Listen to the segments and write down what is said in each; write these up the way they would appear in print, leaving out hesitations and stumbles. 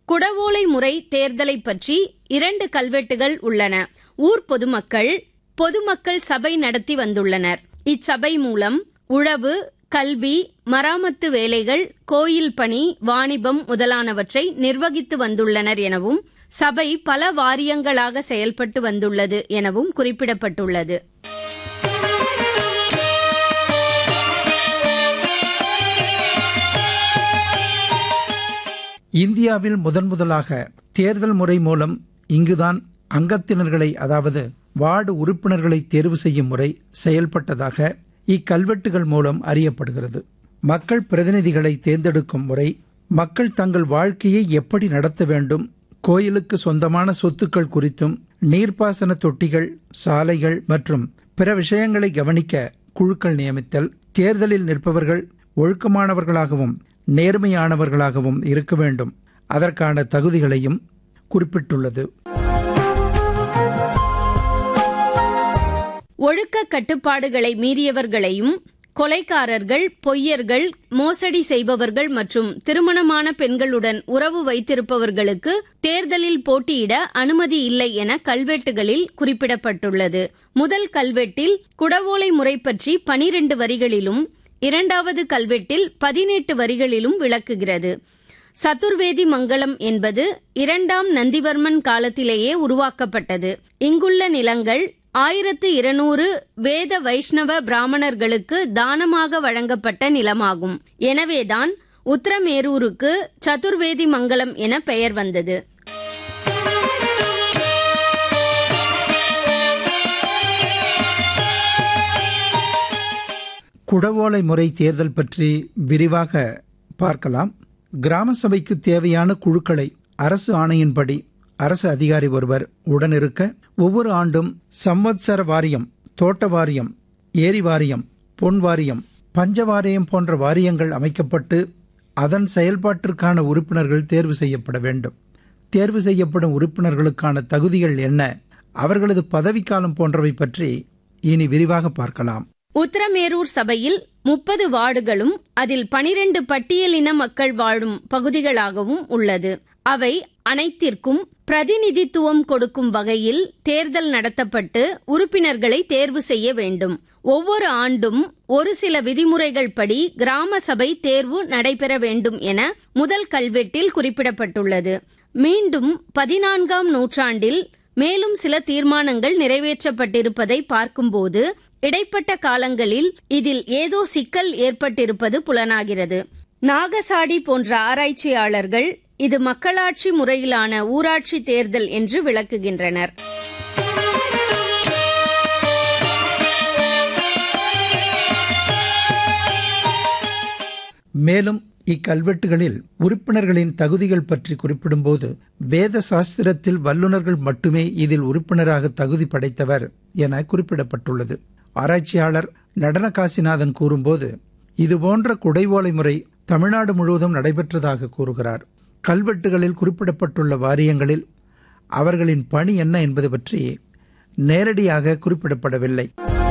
குடவோலை முறை தேர்தலை பற்றி 2 கல்வெட்டுகள் உள்ளன. ஊர் பொதுமக்கள் சபை நடத்தி வந்துள்ளனர். இச்சபை மூலம் உழவு, கல்வி, மராமத்து வேலைகள், கோயில் பணி, வாணிபம் முதலானவற்றை நிர்வகித்து வந்துள்ளனர் எனவும் சபை பல வாரியங்களாக செயல்பட்டு வந்துள்ளது எனவும் குறிப்பிடப்பட்டுள்ளது. இந்தியாவில் முதன்முதலாக தேர்தல் முறை மூலம் இங்குதான் அங்கத்தினர்களை, அதாவது வார்டு உறுப்பினர்களை தேர்வு செய்யும் முறை செயல்பட்டதாக இக்கல்வெட்டுகள் மூலம் அறியப்படுகிறது. மக்கள் பிரதிநிதிகளை தேர்ந்தெடுக்கும் முறை, மக்கள் தங்கள் வாழ்க்கையை எப்படி நடத்த வேண்டும், கோயிலுக்கு சொந்தமான சொத்துக்கள் குறித்தும், நீர்ப்பாசன தொட்டிகள், சாலைகள் மற்றும் பிற விஷயங்களை கவனிக்க குழுக்கள் நியமித்தல், தேர்தலில் நிற்பவர்கள் ஒழுக்கமானவர்களாகவும் நேர்மையானவர்களாகவும் இருக்க வேண்டும், அதற்கான தகுதிகளையும் குறிப்பிட்டுள்ளது. ஒழுக்க கட்டுப்பாடுகளை மீறியவர்களையும், கொலைக்காரர்கள், பொய்யர்கள், மோசடி செய்பவர்கள் மற்றும் திருமணமான பெண்களுடன் உறவு வைத்திருப்பவர்களுக்கு தேர்தலில் போட்டியிட அனுமதி இல்லை என கல்வெட்டுகளில் குறிப்பிடப்பட்டுள்ளது. முதல் கல்வெட்டில் குடவோலை முறை பற்றி 12 வரிகளிலும், 2வது கல்வெட்டில் 18 வரிகளிலும் விளக்குகிறது. சதுர்வேதி மங்கலம் என்பது 2ஆம் நந்திவர்மன் காலத்திலேயே உருவாக்கப்பட்டது. இங்குள்ள நிலங்கள் 1200 வேத வைஷ்ணவ பிராமணர்களுக்கு தானமாக வழங்கப்பட்ட நிலமாகும். எனவேதான் உத்தரமேரூருக்கு சதுர்வேதி மங்கலம் என பெயர் வந்தது. குடவோலை முறை தேர்தல் பற்றி விரிவாக பார்க்கலாம். கிராம சபைக்கு தேவையான குழுக்களை அரசு ஆணையின்படி அரசு அதிகாரி ஒருவர் உடனிருக்க, ஒவ்வொரு ஆண்டும் சம்வத்சர வாரியம், தோட்ட வாரியம், ஏரி வாரியம், பொன் வாரியம், பஞ்ச வாரியம் போன்ற வாரியங்கள் அமைக்கப்பட்டு அதன் செயல்பாட்டிற்கான உறுப்பினர்கள் தேர்வு செய்யப்பட வேண்டும். தேர்வு செய்யப்படும் உறுப்பினர்களுக்கான தகுதிகள் என்ன, அவர்களது பதவிக்காலம் போன்றவை பற்றி இனி விரிவாக பார்க்கலாம். உத்தரமேரூர் சபையில் 30 வார்டுகளும் அதில் 12 பட்டியலின மக்கள் வாழும் பகுதிகளாகவும் உள்ளது. அவை அனைத்திற்கும் பிரதிநிதித்துவம் கொடுக்கும் வகையில் தேர்தல் நடத்தப்பட்டு உறுப்பினர்களை தேர்வு செய்ய வேண்டும். ஒவ்வொரு ஆண்டும் ஒரு சில விதிமுறைகள் படி கிராம சபை தேர்வு நடைபெற வேண்டும் என முதல் கல்வெட்டில் குறிப்பிடப்பட்டுள்ளது. மீண்டும் 14ஆம் நூற்றாண்டில் மேலும் சில தீர்மானங்கள் நிறைவேற்றப்பட்டிருப்பதை பார்க்கும்போது இடைப்பட்ட காலங்களில் இதில் ஏதோ சிக்கல் ஏற்பட்டிருப்பது புலனாகிறது. நாகசாடி போன்ற ஆராய்ச்சியாளர்கள் இது மக்களாட்சி முறையிலான ஊராட்சி தேர்தல் என்று விளக்குகின்றனர். மேலும் இக்கல்வெட்டுகளில் உறுப்பினர்களின் தகுதிகள் பற்றி குறிப்பிடும்போது, வேத சாஸ்திரத்தில் வல்லுநர்கள் மட்டுமே இதில் உறுப்பினராக தகுதி படைத்தவர் என குறிப்பிடப்பட்டுள்ளது. ஆராய்ச்சியாளர் நடன காசிநாதன் கூறும்போது, இதுபோன்ற குடைவோலை முறை தமிழ்நாடு முழுவதும் நடைபெற்றதாக கூறுகிறார். கல்வெட்டுகளில் குறிப்பிடப்பட்டுள்ள வாரியங்களில் அவர்களின் பணி என்ன என்பது பற்றி நேரடியாக குறிப்பிடப்படவில்லை.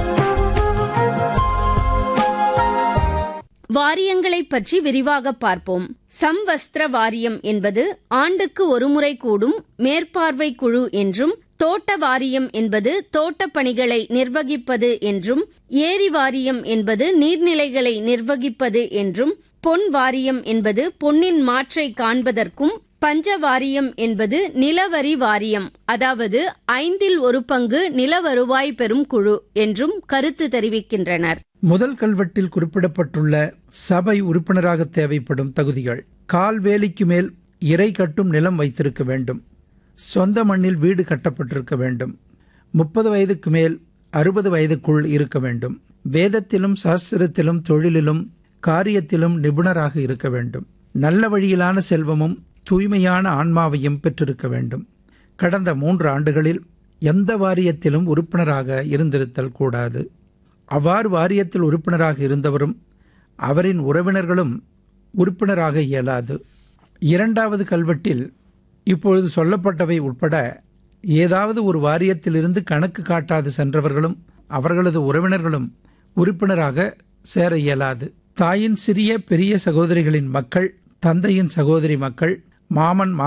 வாரியங்களை பற்றி விரிவாக பார்ப்போம். சம்வஸ்திர வாரியம் என்பது ஆண்டுக்கு ஒருமுறை கூடும் மேற்பார்வை குழு என்றும், தோட்ட வாரியம் என்பது தோட்டப் பணிகளை நிர்வகிப்பது என்றும், ஏரி வாரியம் என்பது நீர்நிலைகளை நிர்வகிப்பது என்றும், பொன் வாரியம் என்பது பொன்னின் மாற்றை காண்பதற்கும், பஞ்ச வாரியம் என்பது நிலவரி வாரியம், அதாவது 5ல் ஒரு பங்கு நில வருவாய் பெறும் குழு என்றும் கருத்து தெரிவிக்கின்றனர். முதல் கல்வெட்டில் குறிப்பிடப்பட்டுள்ள சபை உறுப்பினராக தேவைப்படும் தகுதிகள்: கால்வேலிக்கு மேல் இறை கட்டும் நிலம் வைத்திருக்க வேண்டும், சொந்த மண்ணில் வீடு கட்டப்பட்டிருக்க வேண்டும், 30 வயதுக்கு மேல் 60 வயதுக்குள் இருக்க வேண்டும், வேதத்திலும் சாஸ்திரத்திலும் தொழிலிலும் காரியத்திலும் நிபுணராக இருக்க வேண்டும், நல்ல வழியிலான செல்வமும் தூய்மையான ஆன்மாவையும் பெற்றிருக்க வேண்டும், கடந்த 3 ஆண்டுகளில் எந்த வாரியத்திலும் உறுப்பினராக இருந்திருத்தல் கூடாது, அவ்வாறு வாரியத்தில் உறுப்பினராக இருந்தவரும் அவரின் உறவினர்களும் உறுப்பினராக இயலாது. 2வது கல்வெட்டில் இப்பொழுது சொல்லப்பட்டவை உட்பட ஏதாவது ஒரு வாரியத்திலிருந்து கணக்கு காட்டாது சென்றவர்களும் அவர்களது உறவினர்களும் உறுப்பினராக சேர இயலாது. தாயின் சிறிய பெரிய சகோதரிகளின் மக்கள், தந்தையின் சகோதரி மக்கள், மாமன்